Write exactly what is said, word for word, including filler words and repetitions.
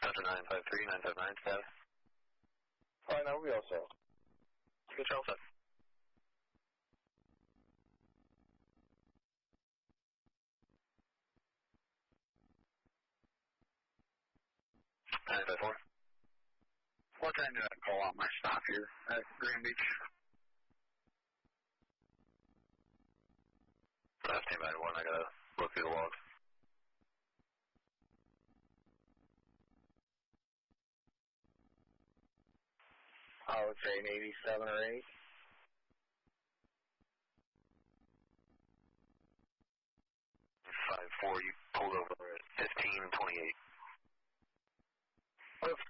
Center nine five three, nine five nine, status. Fine, now we also. Good trail set. nine five four. What time did I call out my stop here at Grand Beach? Last team I one, I gotta look through the logs. I would say maybe seven or eight. five four, you pulled over at fifteen twenty-eight. Perfect.